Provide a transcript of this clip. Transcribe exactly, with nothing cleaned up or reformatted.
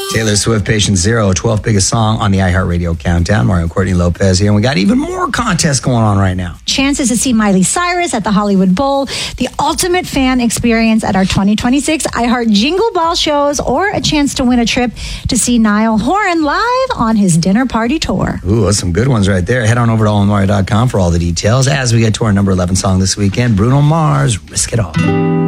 Taylor Swift, Patient Zero, twelfth biggest song on the iHeartRadio countdown. Mario Courtney Lopez here, and we got even more contests going on right now. Chances to see Miley Cyrus at the Hollywood Bowl, the ultimate fan experience at our twenty twenty-six iHeart Jingle Ball shows, or a chance to win a trip to see Niall Horan live on his dinner party tour. Ooh, that's some good ones right there. Head on over to all in mario dot com for all the details as we get to our number eleven song this weekend, Bruno Mars, Risk It All.